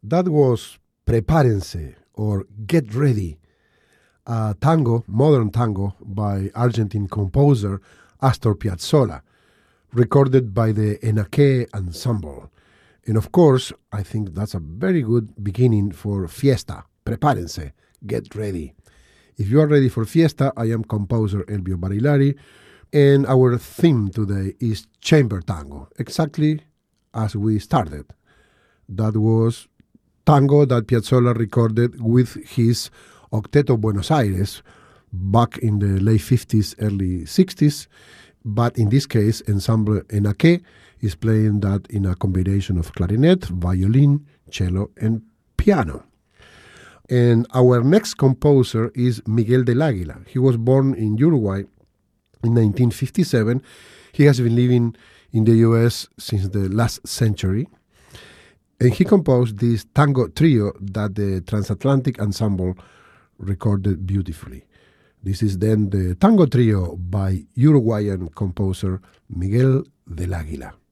That was Prepárense, or Get Ready, a tango, modern tango, by Argentine composer Astor Piazzolla, recorded by the Enaque Ensemble. And of course, I think that's a very good beginning for Fiesta. Prepárense, get ready. If you are ready for Fiesta, I am composer Elvio Barilari, and our theme today is Chamber Tango, exactly as we started. That was tango that Piazzolla recorded with his Octeto Buenos Aires back in the late 50s, early 60s, but in this case, Ensemble Enaque is playing that in a combination of clarinet, violin, cello, and piano. And our next composer is Miguel del Águila. He was born in Uruguay in 1957. He has been living in the US since the last century. And he composed this tango trio that the Transatlantic Ensemble recorded beautifully. This is then the tango trio by Uruguayan composer Miguel del Águila.